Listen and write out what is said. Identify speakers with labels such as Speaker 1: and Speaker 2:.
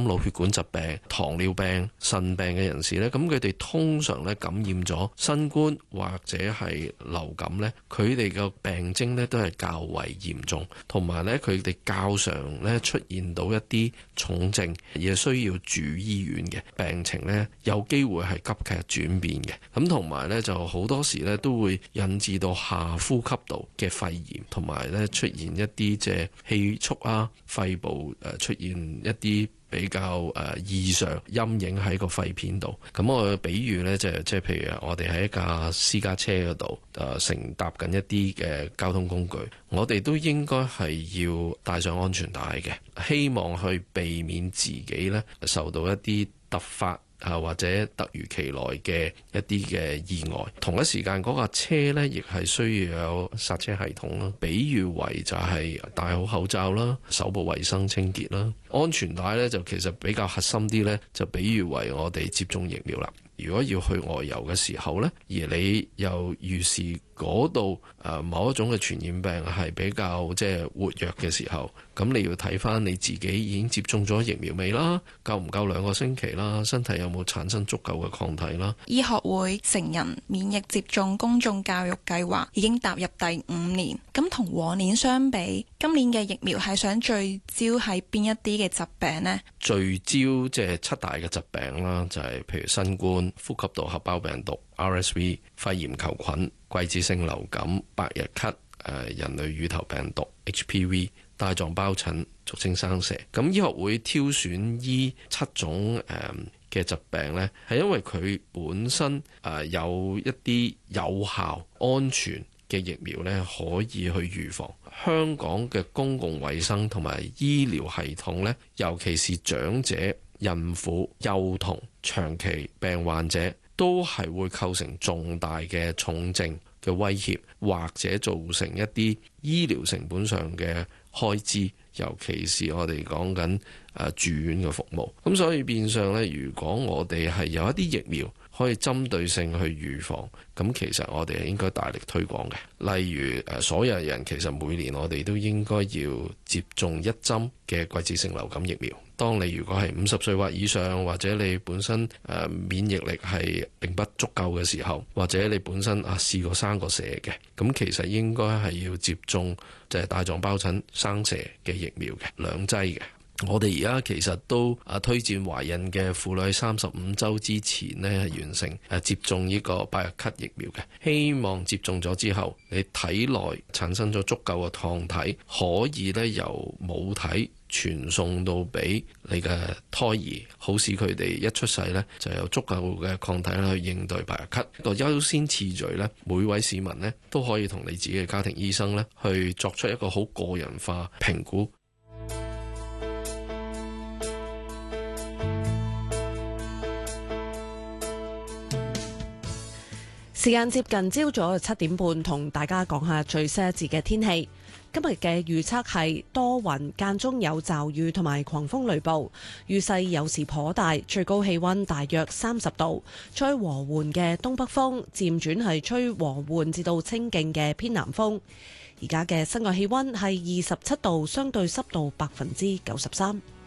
Speaker 1: 腦血管疾病、糖尿病、腎病嘅人士呢，咁佢哋通常咧感染咗新冠或者係流感呢，佢哋嘅病徵呢都係較為嚴重，同埋呢，佢哋較常咧出現到一啲重症，而需要住醫院嘅病情呢，有機會係急劇轉變嘅。咁同埋呢，就好多時呢都會引致到下呼吸道嘅肺炎，同埋呢出現一啲即係氣促啊、肺部出現一啲比較異常陰影喺個肺片度。咁我比喻呢，即係譬如我哋喺一架私家車嗰度乘搭緊一啲嘅交通工具，我哋都應該係要帶上安全帶嘅，希望去避免自己呢受到一啲突發或者突如其來嘅一啲嘅意外。同一時間嗰架車呢，亦係需要有剎車系統啦。比喻為就係戴好口罩啦，手部衛生清潔啦。安全帶呢，就其實比較核心啲呢，就比喻為我哋接種疫苗啦。如果要去外遊嘅時候呢，而你又預示嗰度某一種嘅傳染病係比較即係活躍嘅時候，咁你要睇翻你自己已經接種咗疫苗未啦，夠唔夠2個星期啦，身體有冇產生足夠嘅抗體啦。
Speaker 2: 醫學會成人免疫接種公眾教育計劃已經踏入第5年，咁同往年相比，今年嘅疫苗係想聚焦喺邊一啲嘅疾病呢？
Speaker 1: 聚焦即係7大嘅疾病啦，就係譬如新冠、呼吸道合胞病毒、RSV、肺炎球菌、季節性流感、百日咳、人類乳頭病毒、HPV、帶狀疱疹，俗稱生蛇。咁醫學會挑選依7種嘅疾病呢，係因為佢本身有一啲有效、安全嘅疫苗呢，可以去預防。香港嘅公共衛生同埋醫療系統呢，尤其是長者、孕婦、幼童、長期病患者，都係會構成重大嘅重症嘅威脅，或者造成一啲醫療成本上嘅開支，尤其是我哋講緊住院嘅服務。咁所以變相呢，如果我哋係有一啲疫苗可以針對性去預防，咁其實我哋係應該大力推廣嘅。例如所有人其實每年我哋都應該要接種1針嘅季節性流感疫苗。當你如果係50歲或以上，或者你本身免疫力係並不足夠嘅時候，或者你本身試過生過蛇嘅，咁其實應該係要接種就係帶狀疱疹生蛇嘅疫苗嘅2劑嘅。我哋而家其實都推薦懷孕嘅婦女35週之前呢係完成接種呢個百日咳疫苗嘅，希望接種咗之後，你體內產生咗足夠嘅抗體，可以呢由母體傳送到俾你嘅胎兒，好使佢哋一出世呢就有足夠嘅抗體去應對百日咳。個優先次序呢，每位市民呢都可以同你自己嘅家庭醫生呢去作出一個好個人化評估。
Speaker 3: 時間接近朝早7點半，同大家講下最新一節嘅天氣。今日嘅預測係多雲，間中有驟雨同埋狂風雷暴，雨勢有時頗大，最高氣溫大約30度，吹和緩嘅東北風，漸轉係吹和緩至到清勁嘅偏南風。而家嘅室外氣溫係27度，相對濕度93%。